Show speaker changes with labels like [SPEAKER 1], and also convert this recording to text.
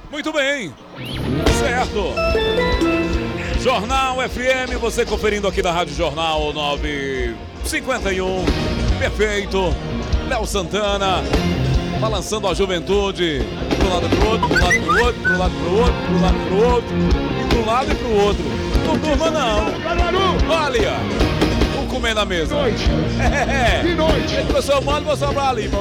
[SPEAKER 1] Muito bem. Certo. Jornal FM, você conferindo aqui da Rádio Jornal 951. Perfeito. Léo Santana, balançando a juventude. Pro lado pro outro, pro lado pro outro, pro lado pro outro, pro lado pro outro. E pro lado e pro outro. Não durma não. Olha, vamos comer na mesa.
[SPEAKER 2] De noite.
[SPEAKER 1] De noite. Ele trouxe o mano, vou sobrar ali.